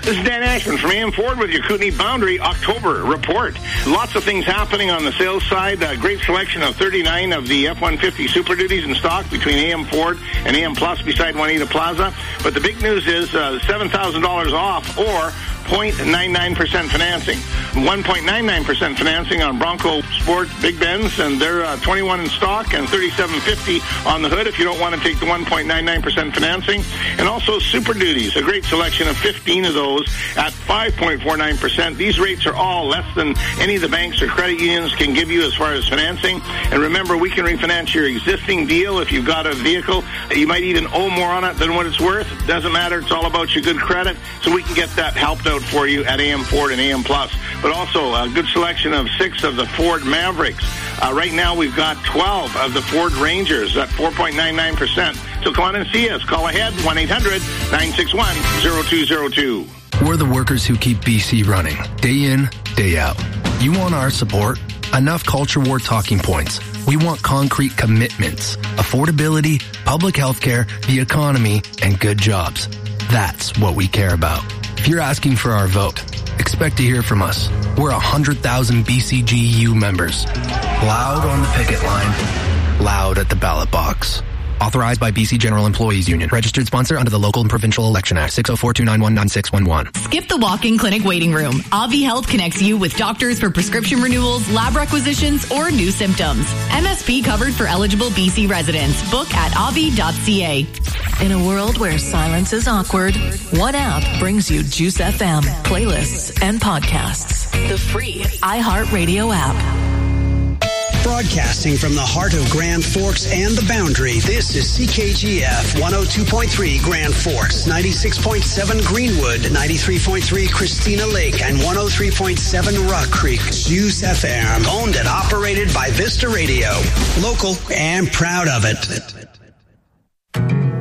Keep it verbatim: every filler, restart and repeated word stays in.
This is Dan Ashman from A M Ford with your Kootenai Boundary October report. Lots of things happening on the sales side. A great selection of thirty-nine of the F one fifty Super Duties in stock between A M Ford and A M Plus beside Juanita Plaza. But the big news is uh, seven thousand dollars off or zero point nine nine percent financing. one point nine nine percent financing on Bronco Sport Big Benz, and they're uh, twenty-one in stock and thirty-seven fifty on the hood if you don't want to take the one point nine nine percent financing. And also Super Duties, a great selection of fifteen of those at five point four nine percent. These rates are all less than any of the banks or credit unions can give you as far as financing. And remember, we can refinance your existing deal if you've got a vehicle. You might even owe more on it than what it's worth. Doesn't matter. It's all about your good credit. So we can get that helped out for you at A M Ford and A M Plus. But also a good selection of six of the Ford Mavericks. Uh, right now we've got twelve of the Ford Rangers at four point nine nine percent. So come on and see us. Call ahead, one eight hundred nine six one zero two zero two. We're the workers who keep B C running, day in, day out. You want our support? Enough culture war talking points. We want concrete commitments, affordability, public health care, the economy, and good jobs. That's what we care about. If you're asking for our vote, expect to hear from us. We're one hundred thousand B C G U members. Loud on the picket line, loud at the ballot box. Authorized by B C General Employees Union. Registered sponsor under the Local and Provincial Election Act. six oh four, two nine one, nine six one one. Skip the walk-in clinic waiting room. Avi Health connects you with doctors for prescription renewals, lab requisitions, or new symptoms. M S P covered for eligible B C residents. Book at avi dot c a. In a world where silence is awkward, one app brings you Juice F M, playlists, and podcasts. The free iHeartRadio app. Broadcasting from the heart of Grand Forks and the Boundary, this is C K G F one oh two point three Grand Forks, ninety-six point seven Greenwood, ninety-three point three Christina Lake, and one oh three point seven Rock Creek. Juice F M, owned and operated by Vista Radio. Local and proud of it.